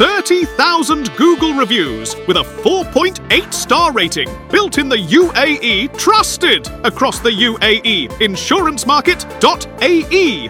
30,000 Google reviews with a 4.8-star rating. Built in the UAE, trusted across the UAE. Insurancemarket.ae.